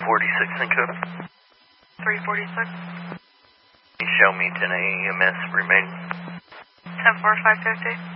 46 in code. 346. Show me 10 EMS remaining. 10-4, 550.